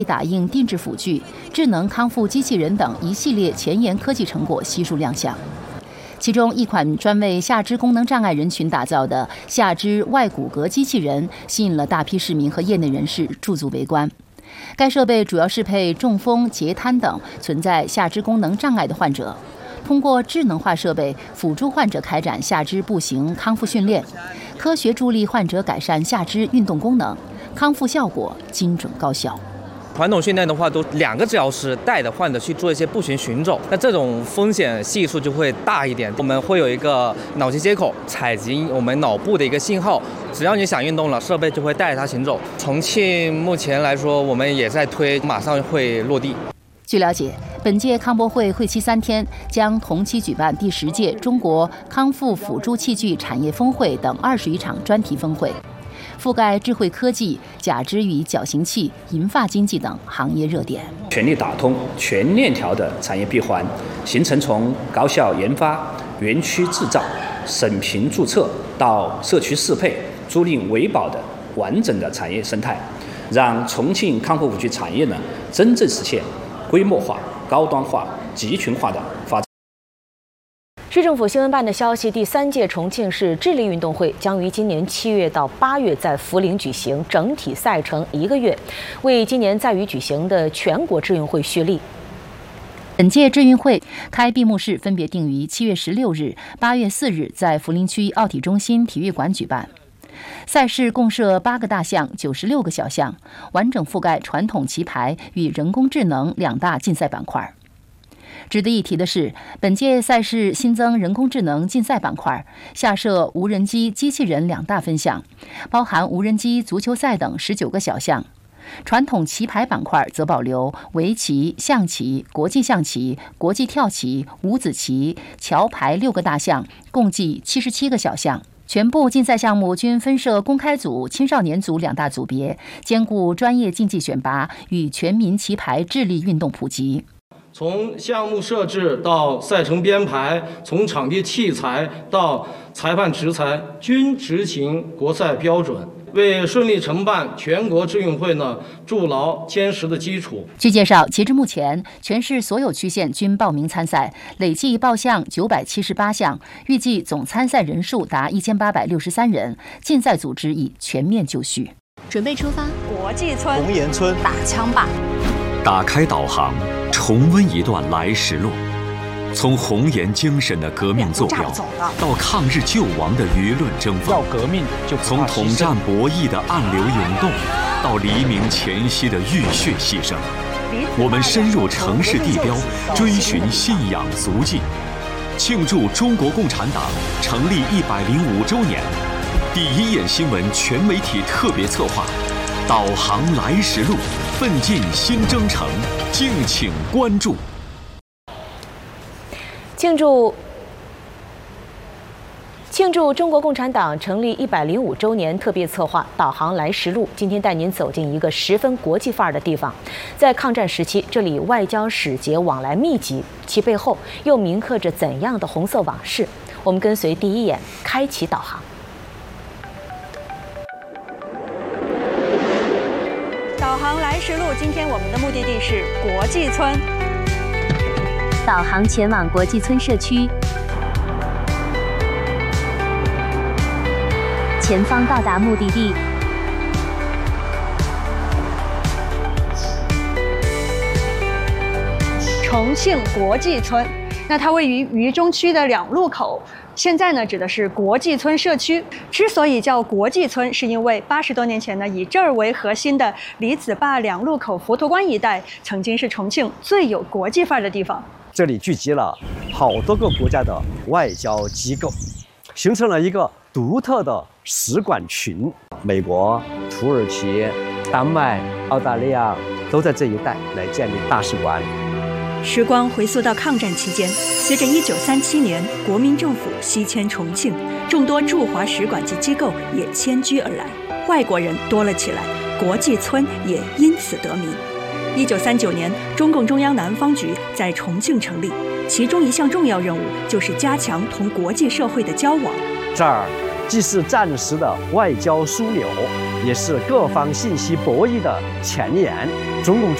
打印定制辅具、智能康复机器人等一系列前沿科技成果悉数亮相。其中一款专为下肢功能障碍人群打造的下肢外骨骼机器人，吸引了大批市民和业内人士驻足围观。该设备主要适配中风、截瘫等存在下肢功能障碍的患者，通过智能化设备辅助患者开展下肢步行康复训练，科学助力患者改善下肢运动功能，康复效果精准高效。 传统训练的话，都2个治疗师带着患者去做一些步行行走，那这种风险系数就会大一点。我们会有一个脑机接口采集我们脑部的一个信号，只要你想运动了，设备就会带着它行走。重庆目前来说，我们也在推，马上会落地。 据了解，本届康博会会期3天，将同期举办第10届中国康复辅助器具产业峰会等20余场专题峰会，覆盖智慧科技、假肢与矫形器、银发经济等行业热点， 全力打通全链条的产业闭环，形成从高校研发、园区制造、审评注册到社区适配、租赁维保的完整的产业生态，让重庆康复辅具产业呢真正实现规模化、高端化、集群化的发展。 市政府新闻办的消息，第3届重庆市智力运动会将于今年7月到8月在涪陵举行，整体赛程1个月，为今年在渝举行的全国智运会蓄力。 本届智运会开闭幕式分别定于7月16日、8月4日在涪陵区奥体中心体育馆举办。赛事共设8个大项、96个小项，完整覆盖传统棋牌与人工智能2大竞赛板块。值得一提的是，本届赛事新增人工智能竞赛板块，下设无人机、机器人2大分项，包含无人机足球赛等19个小项。传统棋牌板块则保留围棋、象棋、国际象棋、国际跳棋、五子棋、桥牌6个大项，共计77个小项。全部竞赛项目均分设公开组、青少年组2大组别，兼顾专业竞技选拔与全民棋牌智力运动普及。 从项目设置到赛程编排，从场地器材到裁判执裁，均执行国赛标准，为顺利承办全国智运会呢筑牢坚实的基础。 据介绍，截至目前，全市所有区县均报名参赛，累计报项978项，预计总参赛人数达1863人，竞赛组织已全面就绪。 准备出发， 国际村、 红岩村打枪吧！ 打开导航，重温一段来时路，从红岩精神的革命坐标，到抗日救亡的舆论征锋， 要革命就从统战博弈的暗流涌动，到黎明前夕的浴血牺牲，我们深入城市地标，追寻信仰足迹，庆祝中国共产党成立105周年。第一眼新闻全媒体特别策划，导航来时路，奋进新征程，敬请关注。 庆祝中国共产党成立105周年特别策划导航来时路，今天带您走进一个十分国际范儿的地方。在抗战时期，这里外交使节往来密集，其背后又铭刻着怎样的红色往事？我们跟随第一眼开启导航。 导航来时路，今天我们的目的地是国际村。 导航前往国际村社区，前方到达目的地。 重庆国际村，那它位于渝中区的2路口。现在呢，指的是国际村社区。之所以叫国际村，是因为80多年前呢，以这儿为核心的李子坝2路口佛陀关一带，曾经是重庆最有国际范儿的地方。 这里聚集了好多个国家的外交机构，形成了一个独特的使馆群。美国、土耳其、丹麦、澳大利亚都在这一带来建立大使馆。 时光回溯到抗战期间，随着1937年国民政府西迁重庆，众多驻华使馆及机构也迁居而来，外国人多了起来，国际村也因此得名。1939年，中共中央南方局在重庆成立，其中一项重要任务就是加强同国际社会的交往。 这儿既是战时的外交枢纽，也是各方信息博弈的前沿。中共